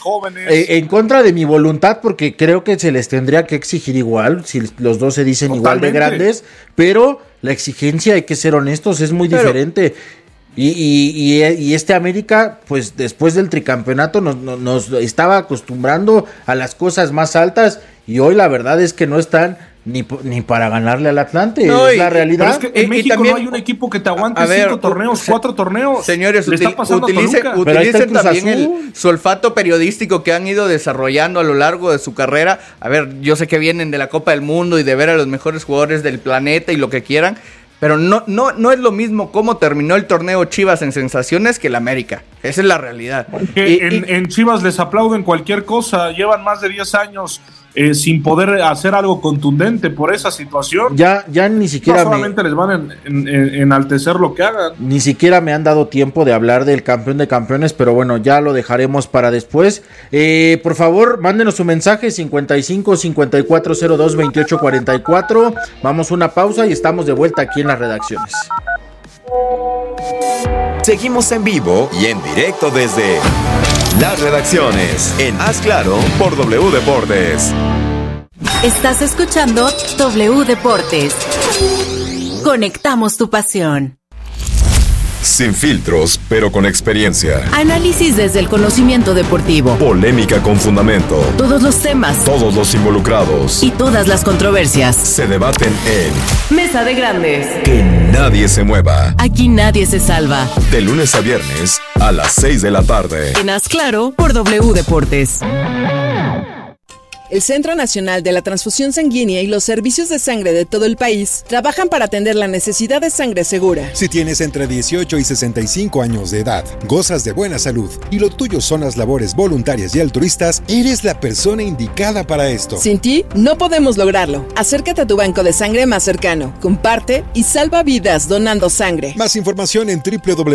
jóvenes. En contra de mi voluntad, porque creo que se les tendría que exigir igual, si los dos se dicen igual de grandes, pero la exigencia, hay que ser honestos, es muy diferente. Y este América, pues después del tricampeonato nos estaba acostumbrando a las cosas más altas, y hoy la verdad es que no están ni para ganarle al Atlante, no, es la realidad. Pero es que en México también, no hay un equipo que te aguante 5 torneos, 4 torneos. Señores, utilicen también su olfato periodístico que han ido desarrollando a lo largo de su carrera. A ver, yo sé que vienen de la Copa del Mundo y de ver a los mejores jugadores del planeta y lo que quieran, pero no es lo mismo cómo terminó el torneo Chivas en sensaciones que el América. Esa es la realidad. En Chivas les aplauden cualquier cosa, llevan más de 10 años sin poder hacer algo contundente por esa situación. Ya ni siquiera no solamente les van a enaltecer lo que hagan. Ni siquiera me han dado tiempo de hablar del campeón de campeones, pero bueno, ya lo dejaremos para después. Por favor, mándenos su mensaje 55-5402-2844. Vamos a una pausa y estamos de vuelta aquí en las redacciones. Seguimos en vivo y en directo desde las redacciones en Haz Claro por W Deportes. Estás escuchando W Deportes. Conectamos tu pasión. Sin filtros, pero con experiencia. Análisis desde el conocimiento deportivo. Polémica con fundamento. Todos los temas. Todos los involucrados. Y todas las controversias. Se debaten en Mesa de Grandes. Que nadie se mueva. Aquí nadie se salva. De lunes a viernes a las 6 de la tarde. En Haz Claro por W Deportes. El Centro Nacional de la Transfusión Sanguínea y los servicios de sangre de todo el país trabajan para atender la necesidad de sangre segura. Si tienes entre 18 y 65 años de edad, gozas de buena salud y lo tuyo son las labores voluntarias y altruistas, eres la persona indicada para esto. Sin ti, no podemos lograrlo. Acércate a tu banco de sangre más cercano, comparte y salva vidas donando sangre. Más información en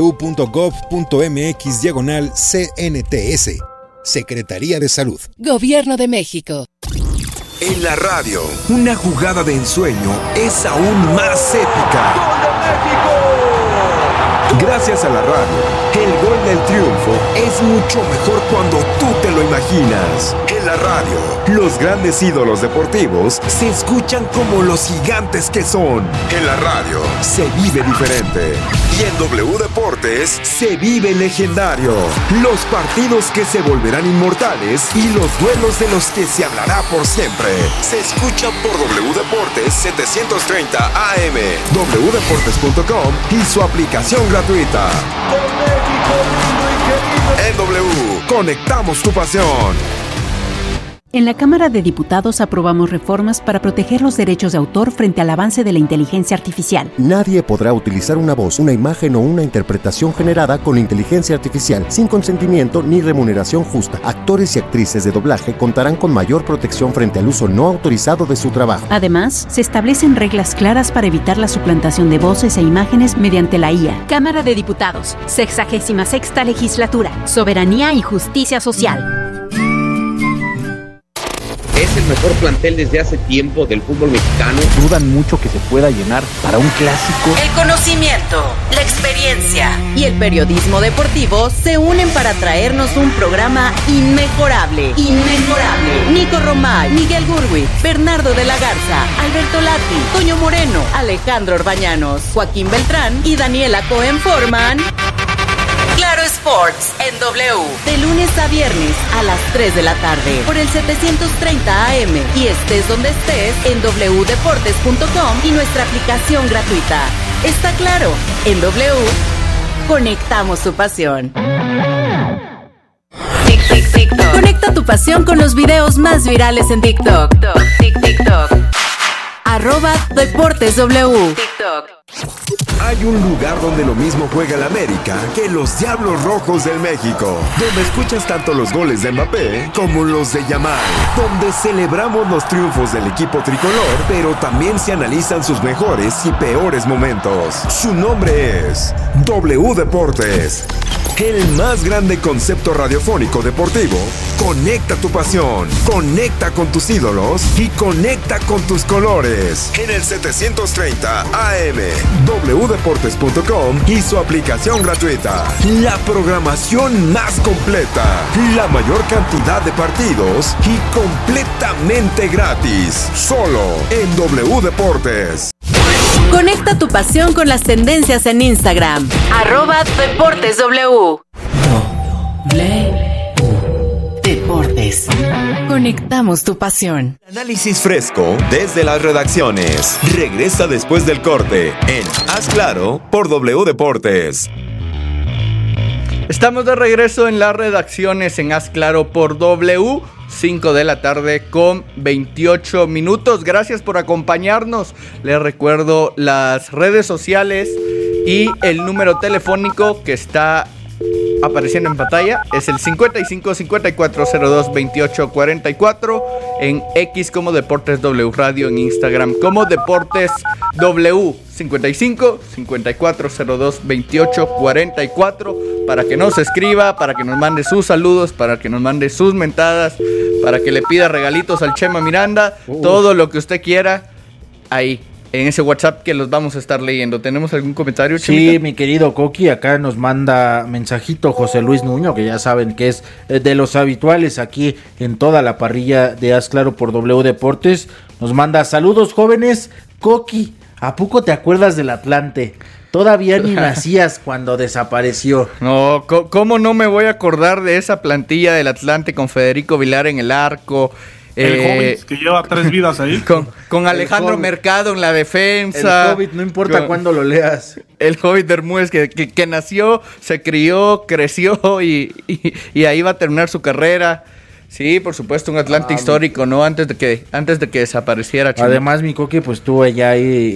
www.gov.mx/CNTS. Secretaría de Salud. Gobierno de México. En la radio, una jugada de ensueño es aún más épica. ¡Gol de México! Gracias a la radio, el gol del triunfo es mucho mejor cuando tú te lo imaginas. En la radio, los grandes ídolos deportivos se escuchan como los gigantes que son. En la radio, se vive diferente. Y en W Deportes, se vive legendario. Los partidos que se volverán inmortales y los duelos de los que se hablará por siempre. Se escuchan por W Deportes 730 AM, wdeportes.com y su aplicación gratuita. En W, conectamos tu pasión. En la Cámara de Diputados aprobamos reformas para proteger los derechos de autor frente al avance de la inteligencia artificial. Nadie podrá utilizar una voz, una imagen o una interpretación generada con inteligencia artificial sin consentimiento ni remuneración justa. Actores y actrices de doblaje contarán con mayor protección frente al uso no autorizado de su trabajo. Además, se establecen reglas claras para evitar la suplantación de voces e imágenes mediante la IA. Cámara de Diputados, 66ª Legislatura, Soberanía y Justicia Social. Es el mejor plantel desde hace tiempo del fútbol mexicano. Dudan mucho que se pueda llenar para un clásico. El conocimiento, la experiencia y el periodismo deportivo se unen para traernos un programa inmejorable. Nico Romay, Miguel Gurwitz, Bernardo de la Garza, Alberto Lati, Toño Moreno, Alejandro Orbañanos, Joaquín Beltrán y Daniela Cohen forman Claro Sports en W, de lunes a viernes a las 3 de la tarde, por el 730 AM, y estés donde estés en wdeportes.com y nuestra aplicación gratuita. Está claro, en W, conectamos tu pasión. TikTok. Conecta tu pasión con los videos más virales en TikTok. TikTok. @DeportesW. TikTok. Hay un lugar donde lo mismo juega el América que los Diablos Rojos del México, donde escuchas tanto los goles de Mbappé como los de Yamal, donde celebramos los triunfos del equipo tricolor, pero también se analizan sus mejores y peores momentos. Su nombre es W Deportes. el más grande concepto radiofónico deportivo. Conecta tu pasión, conecta con tus ídolos y conecta con tus colores. En el 730 AM, wdeportes.com y su aplicación gratuita. La programación más completa, la mayor cantidad de partidos y completamente gratis. Solo en W Deportes. Conecta tu pasión con las tendencias en Instagram. @DeportesW. Deportes. Conectamos tu pasión. Análisis fresco desde las redacciones. Regresa después del corte en Haz Claro por W Deportes. Estamos de regreso en las redacciones en Haz Claro por W. 5 de la tarde con 28 minutos. Gracias por acompañarnos. Les recuerdo las redes sociales y el número telefónico que está apareciendo en pantalla. Es el 55 5402 28 44. En X como Deportes W Radio. En Instagram como Deportes W. 55 5402 28 44. Para que nos escriba, para que nos mande sus saludos, para que nos mande sus mentadas, para que le pida regalitos al Chema Miranda, todo lo que usted quiera, ahí, en ese WhatsApp que los vamos a estar leyendo. ¿Tenemos algún comentario, Chemita? Sí, mi querido Coqui, acá nos manda mensajito José Luis Nuño, que ya saben que es de los habituales aquí en toda la parrilla de Haz Claro por W Deportes. Nos manda saludos jóvenes. Coqui, ¿a poco te acuerdas del Atlante? Todavía ni nacías cuando desapareció. No, ¿cómo no me voy a acordar de esa plantilla del Atlante con Federico Vilar en el arco? El Hobbit, que lleva 3 vidas ahí. Con Alejandro Mercado en la defensa. El Hobbit, no importa cuándo lo leas. El Hobbit Bermúdez que nació, se crió, creció y ahí va a terminar su carrera. Sí, por supuesto, un Atlante histórico, ¿no? Antes de que desapareciera. Chino. Además, mi Coqui, pues tú allá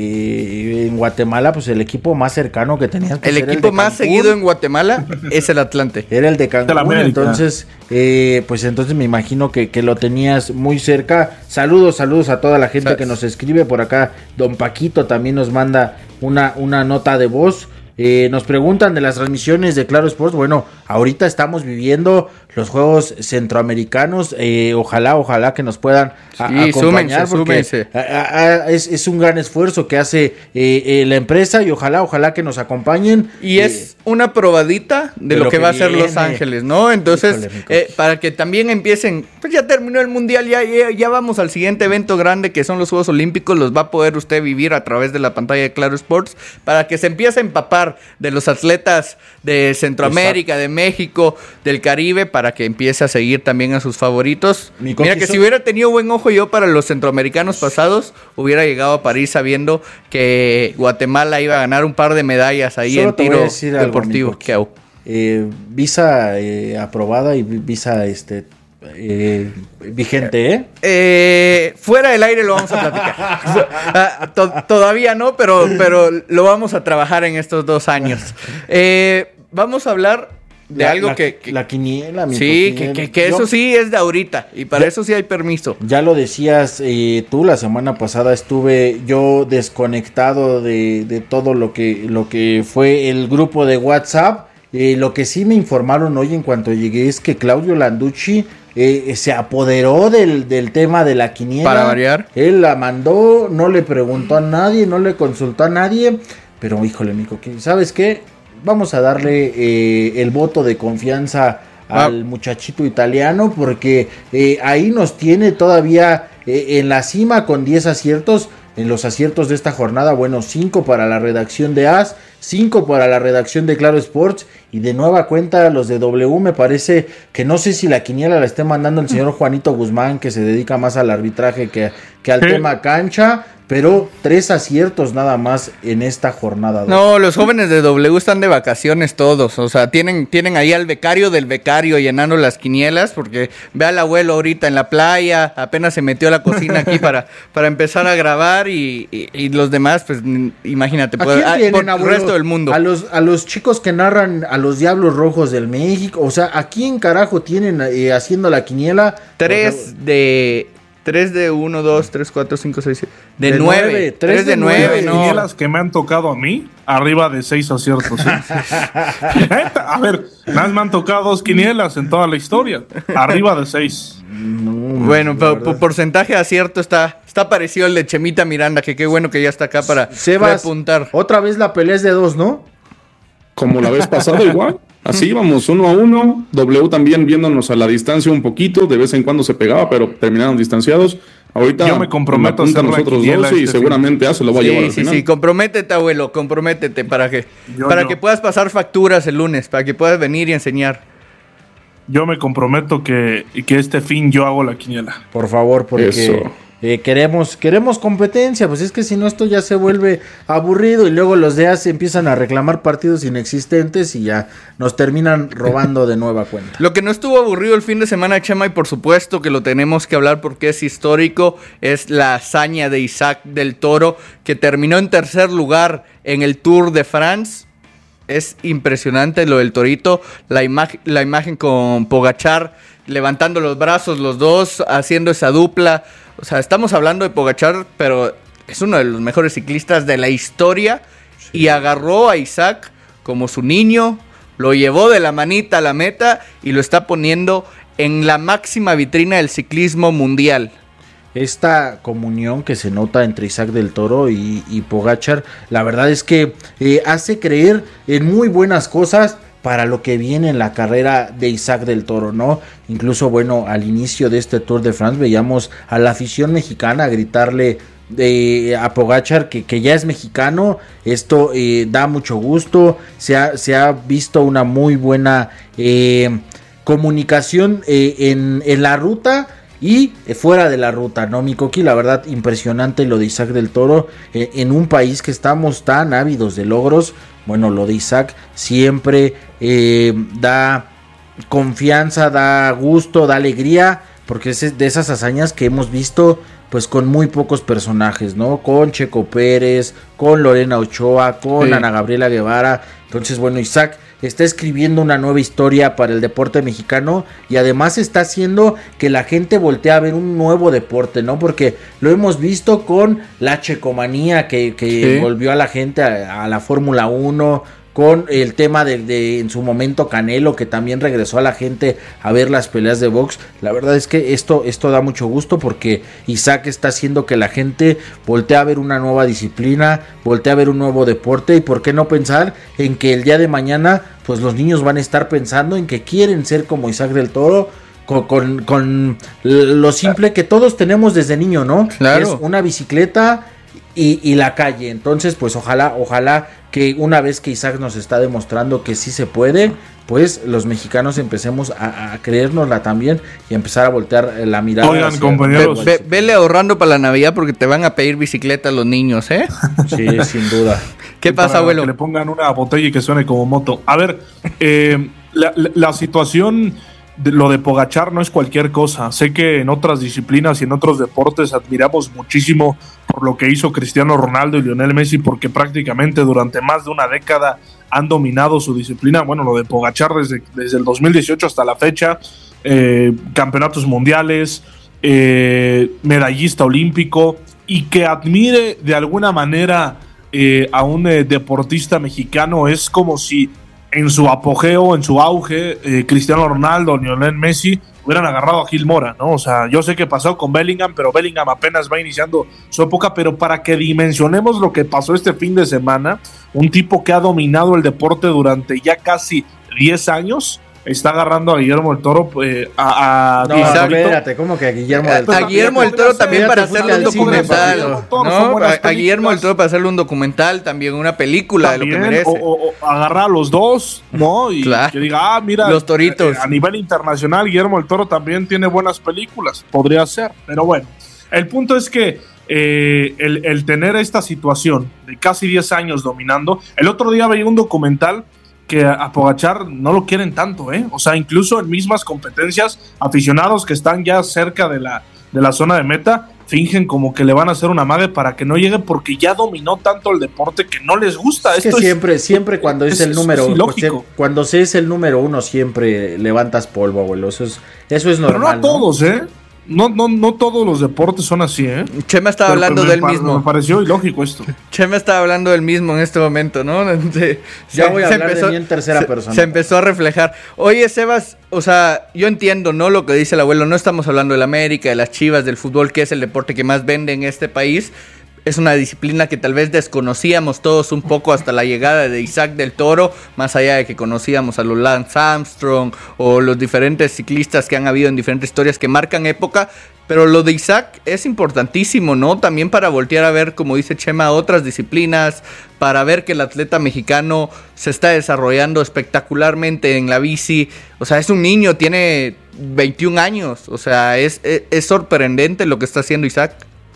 en Guatemala, pues el equipo más cercano que tenías. Pues el equipo más seguido en Guatemala es el Atlante. Era el de Cancún, entonces, pues entonces me imagino que lo tenías muy cerca. Saludos a toda la gente que nos escribe por acá. Don Paquito también nos manda una nota de voz. Nos preguntan de las transmisiones de Claro Sports. Bueno, ahorita estamos viviendo los Juegos Centroamericanos. Ojalá que nos puedan acompañar. Súmense. Es un gran esfuerzo que hace la empresa y ojalá que nos acompañen. Y es una probadita de lo que va a ser Los Ángeles, ¿no? Entonces, para que también empiecen, pues ya terminó el Mundial, ya vamos al siguiente evento grande que son los Juegos Olímpicos. Los va a poder usted vivir a través de la pantalla de Claro Sports para que se empiece a empapar de los atletas de Centroamérica, de México, del Caribe, para que empiece a seguir también a sus favoritos. Mira que si hubiera tenido buen ojo yo para los centroamericanos pasados, hubiera llegado a París sabiendo que Guatemala iba a ganar un par de medallas ahí. Solo en tiro deportivo. Visa aprobada y visa vigente, fuera del aire lo vamos a platicar. Todavía no, pero lo vamos a trabajar en estos 2 años. Vamos a hablar de algo que la quiniela, sí, que eso sí es de ahorita y para eso sí hay permiso. Ya lo decías tú, la semana pasada estuve yo desconectado de todo lo que fue el grupo de WhatsApp. Lo que sí me informaron hoy en cuanto llegué es que Claudio Landucci se apoderó del tema de la quiniela. Para variar. Él la mandó, no le preguntó a nadie, no le consultó a nadie, pero híjole, mijo, ¿sabes qué? Vamos a darle el voto de confianza al muchachito italiano porque ahí nos tiene todavía en la cima con 10 aciertos. En los aciertos de esta jornada, bueno, 5 para la redacción de AS, 5 para la redacción de Claro Sports y de nueva cuenta los de W. Me parece que no sé si la quiniela la esté mandando el señor Juanito Guzmán, que se dedica más al arbitraje que al tema cancha, pero 3 aciertos nada más en esta jornada. No, los jóvenes de W están de vacaciones todos, o sea, tienen ahí al becario del becario llenando las quinielas, porque ve al abuelo ahorita en la playa, apenas se metió a la cocina aquí para empezar a grabar y los demás, pues imagínate, por el resto del mundo. A los chicos que narran a los Diablos Rojos del México, o sea, ¿a quién carajo tienen haciendo la quiniela? 3 de 3 de 1, 2, 3, 4, 5, 6, 7. De 9. 3 de 9, ¿no? Quinielas que me han tocado a mí, arriba de 6 aciertos. A ver, nada más me han tocado 2 quinielas en toda la historia. Arriba de 6. Bueno, pero por porcentaje de acierto está parecido al de Chemita Miranda, que qué bueno que ya está acá para apuntar. Otra vez la pelea es de 2, ¿no? Como la vez pasada igual. Así íbamos 1-1, W también viéndonos a la distancia un poquito, de vez en cuando se pegaba, pero terminaron distanciados. Ahorita yo me comprometo a hacer nosotros dos y seguramente se lo va a llevar al final. Sí, comprométete, abuelo, comprométete para que puedas pasar facturas el lunes, para que puedas venir y enseñar. Yo me comprometo que este fin yo hago la quiniela. Por favor, porque queremos competencia, pues es que si no esto ya se vuelve aburrido y luego los DEAs empiezan a reclamar partidos inexistentes y ya nos terminan robando de nueva cuenta. Lo que no estuvo aburrido el fin de semana, Chema, y por supuesto que lo tenemos que hablar porque es histórico, es la hazaña de Isaac del Toro, que terminó en tercer lugar en el Tour de France. Es impresionante lo del Torito, la imagen con Pogačar levantando los brazos los dos, haciendo esa dupla. O sea, estamos hablando de Pogačar, pero es uno de los mejores ciclistas de la historia. Sí. Y agarró a Isaac como su niño, lo llevó de la manita a la meta y lo está poniendo en la máxima vitrina del ciclismo mundial. Esta comunión que se nota entre Isaac del Toro y Pogačar, la verdad es que hace creer en muy buenas cosas para lo que viene en la carrera de Isaac del Toro, ¿no? Incluso, bueno, al inicio de este Tour de France veíamos a la afición mexicana gritarle a Pogačar que ya es mexicano. Esto da mucho gusto, se ha visto una muy buena comunicación en la ruta y fuera de la ruta, ¿no, mi Coqui? La verdad, impresionante lo de Isaac del Toro en un país que estamos tan ávidos de logros. Bueno, lo de Isaac siempre da confianza, da gusto, da alegría, porque es de esas hazañas que hemos visto pues con muy pocos personajes, ¿no? Con Checo Pérez, con Lorena Ochoa, con Ana Gabriela Guevara. Entonces, bueno, Isaac está escribiendo una nueva historia para el deporte mexicano y además está haciendo que la gente voltee a ver un nuevo deporte, ¿no? Porque lo hemos visto con la checomanía que volvió a la gente a la Fórmula 1, con el tema de en su momento Canelo, que también regresó a la gente a ver las peleas de box. La verdad es que esto da mucho gusto porque Isaac está haciendo que la gente voltee a ver una nueva disciplina, voltee a ver un nuevo deporte, y por qué no pensar en que el día de mañana pues los niños van a estar pensando en que quieren ser como Isaac del Toro, con lo simple que todos tenemos desde niño, ¿no? Claro. Es una bicicleta y la calle. Entonces, pues ojalá que una vez que Isaac nos está demostrando que sí se puede, pues los mexicanos empecemos a creérnosla también y empezar a voltear la mirada. Oigan, compañeros, vele ahorrando para la Navidad porque te van a pedir bicicleta los niños, ¿eh? Sí, sin duda. ¿Qué pasa, abuelo? Que le pongan una botella y que suene como moto. A ver, la situación de lo de Pogačar no es cualquier cosa. Sé que en otras disciplinas y en otros deportes admiramos muchísimo por lo que hizo Cristiano Ronaldo y Lionel Messi, porque prácticamente durante más de una década han dominado su disciplina. Bueno, lo de Pogačar desde el 2018 hasta la fecha, campeonatos mundiales, medallista olímpico, y que admire de alguna manera a un deportista mexicano es como si en su apogeo, en su auge, Cristiano Ronaldo, Lionel Messi hubieran agarrado a Gil Mora, ¿no? O sea, yo sé que pasó con Bellingham, pero Bellingham apenas va iniciando su época. Pero para que dimensionemos lo que pasó este fin de semana, un tipo que ha dominado el deporte durante ya casi 10 años, está agarrando a Guillermo del Toro No, espérate, ¿cómo que a Guillermo del Toro? A Guillermo del Toro también para hacerle un documental. A Guillermo del Toro para hacerle un documental, también una película también, de lo que merece. O agarrar a los dos, ¿no? Y claro, que diga, mira, los toritos. A nivel internacional, Guillermo del Toro también tiene buenas películas. Podría ser, pero bueno. El punto es que el tener esta situación de casi 10 años dominando. El otro día veía un documental que a Pogačar no lo quieren tanto, ¿eh? O sea, incluso en mismas competencias, aficionados que están ya cerca de la zona de meta fingen como que le van a hacer una amague para que no llegue, porque ya dominó tanto el deporte que no les gusta. Es que siempre cuando es el número uno, cuando se es el número uno, siempre levantas polvo, abuelo. Eso es normal. Pero no a todos, ¿eh? No todos los deportes son así, ¿eh? Chema estaba hablando del mismo. Me pareció ilógico esto. Chema estaba hablando del mismo en este momento, ¿no? Ya voy a hablar de mí en tercera persona. Se empezó a reflejar. Oye, Sebas, o sea, yo entiendo, ¿no? Lo que dice el abuelo. No estamos hablando del América, de las Chivas, del fútbol, que es el deporte que más vende en este país. Es una disciplina que tal vez desconocíamos todos un poco hasta la llegada de Isaac del Toro, más allá de que conocíamos a los Lance Armstrong o los diferentes ciclistas que han habido en diferentes historias que marcan época, pero lo de Isaac es importantísimo, ¿no? También para voltear a ver, como dice Chema, otras disciplinas, para ver que el atleta mexicano se está desarrollando espectacularmente en la bici. O sea, es un niño, tiene 21 años, o sea, es sorprendente lo que está haciendo Isaac.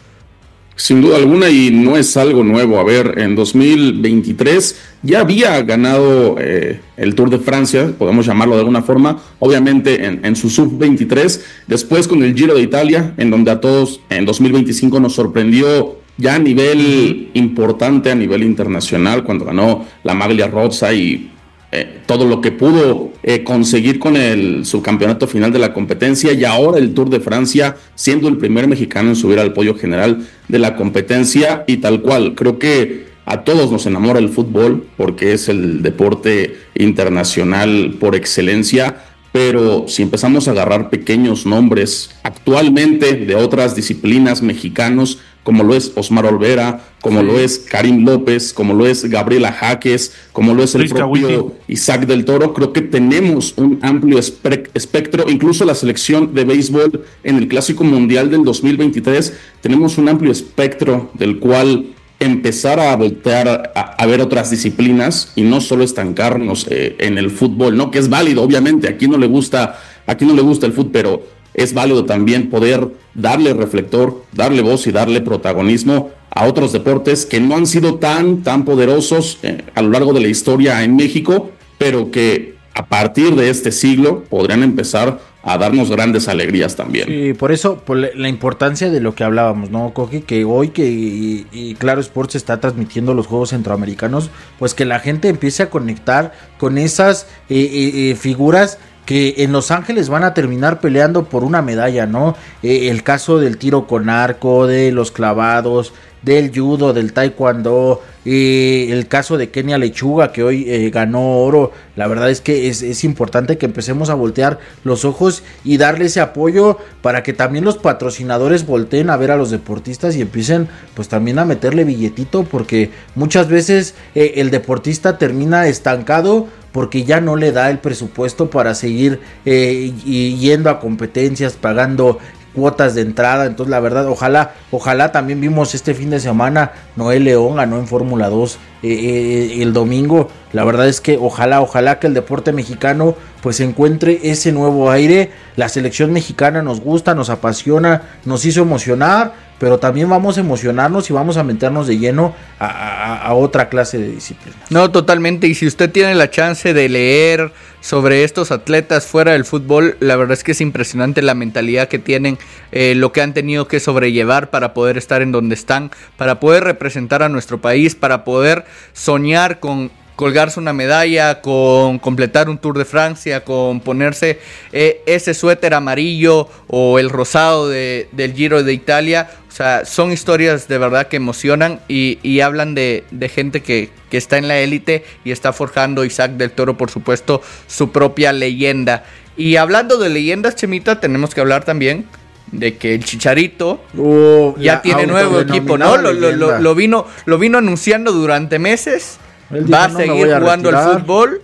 Sin duda alguna, y no es algo nuevo. A ver, en 2023 ya había ganado el Tour de Francia, podemos llamarlo de alguna forma, obviamente en su sub-23, después con el Giro de Italia, en donde a todos en 2025 nos sorprendió ya a nivel importante, a nivel internacional, cuando ganó la Maglia Rosa y todo lo que pudo conseguir con el subcampeonato final de la competencia, y ahora el Tour de Francia, siendo el primer mexicano en subir al podio general de la competencia. Y tal cual, creo que a todos nos enamora el fútbol porque es el deporte internacional por excelencia, pero si empezamos a agarrar pequeños nombres actualmente de otras disciplinas mexicanos, como lo es Osmar Olvera, como lo es Karim López, como lo es Gabriela Jaques, como lo es el propio Isaac del Toro, creo que tenemos un amplio espectro. Incluso la selección de béisbol en el Clásico Mundial del 2023, tenemos un amplio espectro del cual empezar a voltear a ver otras disciplinas y no solo estancarnos en el fútbol, ¿no? Que es válido, obviamente, aquí no le gusta el fútbol, pero es válido también poder darle reflector, darle voz y darle protagonismo a otros deportes que no han sido tan poderosos a lo largo de la historia en México, pero que a partir de este siglo podrían empezar a darnos grandes alegrías también. Sí, por eso, por la importancia de lo que hablábamos, ¿no, Coqui? Que hoy y Claro Sports está transmitiendo los Juegos Centroamericanos, pues que la gente empiece a conectar con esas figuras que en Los Ángeles van a terminar peleando por una medalla, ¿no? El caso del tiro con arco, de los clavados, del judo, del taekwondo, el caso de Kenia Lechuga, que hoy ganó oro. La verdad es que es importante que empecemos a voltear los ojos y darle ese apoyo para que también los patrocinadores volteen a ver a los deportistas y empiecen pues también a meterle billetito, porque muchas veces el deportista termina estancado porque ya no le da el presupuesto para seguir yendo a competencias, pagando cuotas de entrada. Entonces la verdad, ojalá también vimos este fin de semana, Noel León ganó en Fórmula 2 el domingo. La verdad es que ojalá que el deporte mexicano pues encuentre ese nuevo aire. La selección mexicana nos gusta, nos apasiona, nos hizo emocionar, pero también vamos a emocionarnos y vamos a meternos de lleno a otra clase de disciplina. No, totalmente, y si usted tiene la chance de leer sobre estos atletas fuera del fútbol, la verdad es que es impresionante la mentalidad que tienen, lo que han tenido que sobrellevar para poder estar en donde están, para poder representar a nuestro país, para poder soñar con colgarse una medalla, con completar un Tour de Francia, con ponerse ese suéter amarillo o el rosado del Giro de Italia. O sea, son historias de verdad que emocionan y hablan de gente que está en la élite y está forjando Isaac del Toro, por supuesto, su propia leyenda. Y hablando de leyendas, Chemita, tenemos que hablar también de que el Chicharito ya tiene nuevo equipo, ¿no? Lo vino anunciando durante meses. Va a seguir jugando al fútbol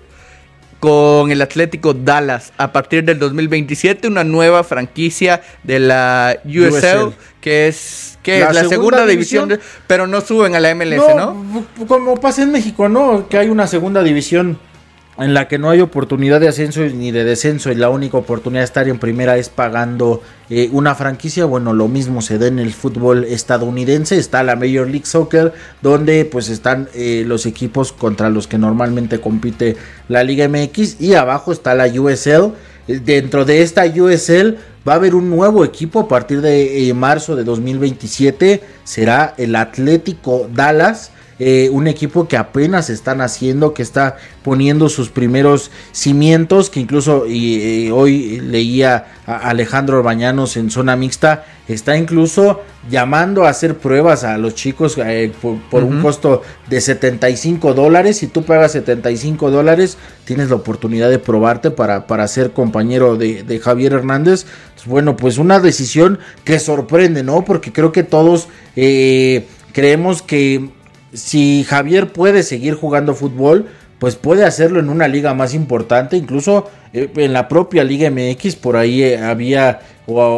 con el Atlético Dallas a partir del 2027, una nueva franquicia de la USL, que es la segunda división, pero no suben a la MLS, ¿no? Como pasa en México, ¿no? Que hay una segunda división en la que no hay oportunidad de ascenso ni de descenso y la única oportunidad de estar en primera es pagando una franquicia. Bueno, lo mismo se da en el fútbol estadounidense. Está la Major League Soccer, donde pues están los equipos contra los que normalmente compite la Liga MX, y abajo está la USL. Dentro de esta USL va a haber un nuevo equipo a partir de marzo de 2027, será el Atlético Dallas. un equipo que apenas están haciendo, que está poniendo sus primeros cimientos, que incluso hoy leía a Alejandro Orbañanos en Zona Mixta, está incluso llamando a hacer pruebas a los chicos por un costo de $75. Si tú pagas $75, tienes la oportunidad de probarte para ser compañero de Javier Hernández. Bueno, pues una decisión que sorprende, ¿no? Porque creo que todos creemos que si Javier puede seguir jugando fútbol, pues puede hacerlo en una liga más importante, incluso en la propia Liga MX. Por ahí había